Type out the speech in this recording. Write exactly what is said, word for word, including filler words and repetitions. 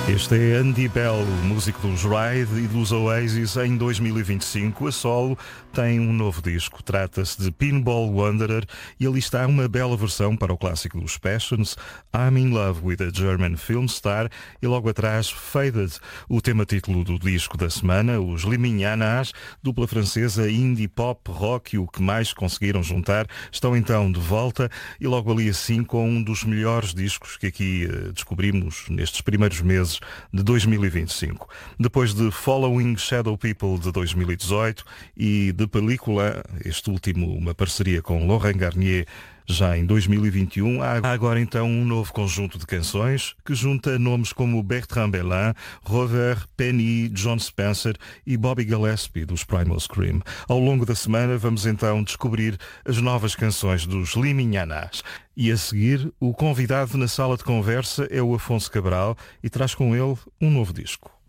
Este é Andy Bell, músico dos Ride e dos Oasis em dois mil e vinte e cinco. A solo tem um novo disco. Trata-se de Pinball Wanderer e ali está uma bela versão para o clássico dos Passions, I'm in Love with a German Film Star, e logo atrás Faded, o tema título do disco da semana. Os Liminhanas, dupla francesa indie pop, rock e o que mais conseguiram juntar, estão então de volta e logo ali assim com um dos melhores discos que aqui uh, descobrimos nestes primeiros meses de dois mil e vinte e cinco. Depois de Following Shadow People de dois mil e dezoito e de Película, este último uma parceria com Laurent Garnier já em dois mil e vinte e um, há agora então um novo conjunto de canções que junta nomes como Bertrand Belin, Rover, Penny, John Spencer e Bobby Gillespie dos Primal Scream. Ao longo da semana vamos então descobrir as novas canções dos Liminhanas. E a seguir, o convidado na sala de conversa é o Afonso Cabral e traz com ele um novo disco.